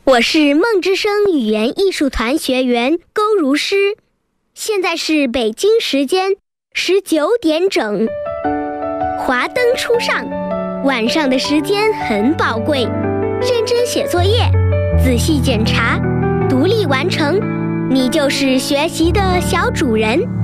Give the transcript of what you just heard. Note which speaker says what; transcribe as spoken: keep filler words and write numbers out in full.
Speaker 1: 我是梦之声语言艺术团学员勾如诗，现在是北京时间十九点整。华灯初上，晚上的时间很宝贵，认真写作业，仔细检查，独立完成，你就是学习的小主人。